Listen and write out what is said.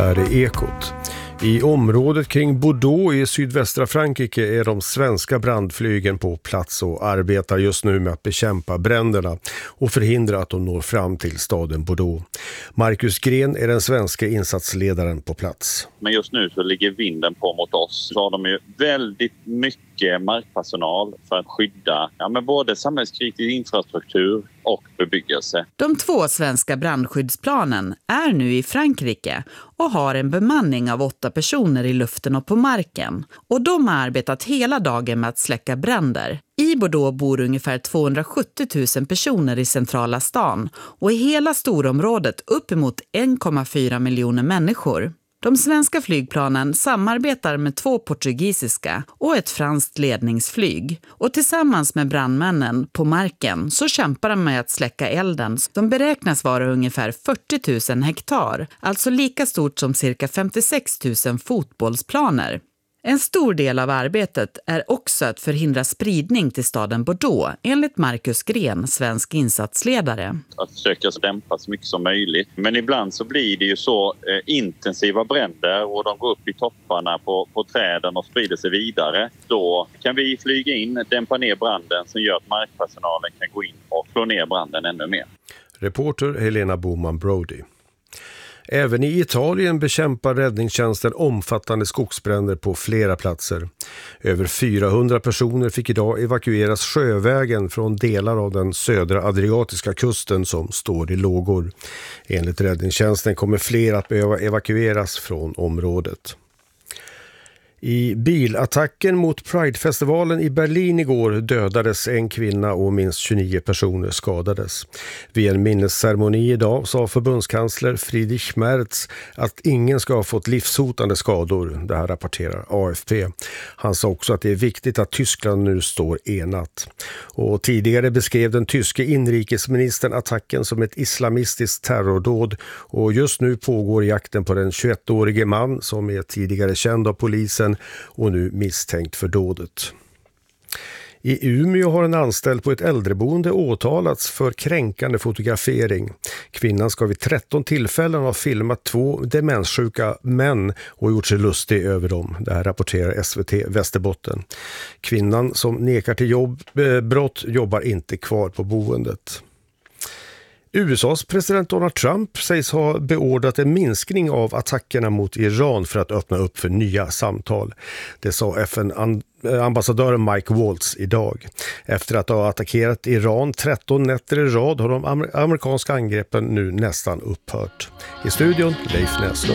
Här är Ekot. I området kring Bordeaux i sydvästra Frankrike är de svenska brandflygen på plats och arbetar just nu med att bekämpa bränderna och förhindra att de når fram till staden Bordeaux. Marcus Gren är den svenska insatsledaren på plats. Men just nu så ligger vinden på mot oss. Så har de ju väldigt mycket markpersonal för att skydda både samhällskritisk infrastruktur och bebyggelse. De 2 svenska brandskyddsplanen är nu i Frankrike och har en bemanning av 8 personer i luften och på marken. Och de har arbetat hela dagen med att släcka bränder. I Bordeaux bor ungefär 270 000 personer i centrala stan och i hela storområdet uppemot 1,4 miljoner människor. De svenska flygplanen samarbetar med 2 portugisiska och ett franskt ledningsflyg. Och tillsammans med brandmännen på marken så kämpar de med att släcka elden. De beräknas vara ungefär 40 000 hektar, alltså lika stort som cirka 56 000 fotbollsplaner. En stor del av arbetet är också att förhindra spridning till staden Bordeaux, enligt Marcus Gren, svensk insatsledare. Att försöka dämpa så mycket som möjligt. Men ibland så blir det ju så intensiva bränder och de går upp i topparna på träden och sprider sig vidare. Då kan vi flyga in, dämpa ner branden som gör att markpersonalen kan gå in och slå ner branden ännu mer. Reporter Helena Boman Brody. Även i Italien bekämpar räddningstjänsten omfattande skogsbränder på flera platser. Över 400 personer fick idag evakueras sjövägen från delar av den södra adriatiska kusten som står i lågor. Enligt räddningstjänsten kommer fler att behöva evakueras från området. I bilattacken mot Pride-festivalen i Berlin igår dödades en kvinna och minst 29 personer skadades. Vid en minnesceremoni idag sa förbundskansler Friedrich Merz att ingen ska ha fått livshotande skador. Det här rapporterar AFP. Han sa också att det är viktigt att Tyskland nu står enat. Och tidigare beskrev den tyske inrikesministern attacken som ett islamistiskt terrordåd och just nu pågår jakten på den 21-årige man som är tidigare känd av polisen och nu misstänkt för dådet. I Umeå har en anställd på ett äldreboende åtalats för kränkande fotografering. Kvinnan ska vid 13 tillfällen ha filmat 2 demenssjuka män och gjort sig lustig över dem. Det här rapporterar SVT Västerbotten. Kvinnan som nekar till brott jobbar inte kvar på boendet. USAs president Donald Trump sägs ha beordrat en minskning av attackerna mot Iran för att öppna upp för nya samtal. Det sa FN-ambassadören Mike Waltz idag. Efter att ha attackerat Iran 13 nätter i rad har de amerikanska angreppen nu nästan upphört. I studion Leif Näslund.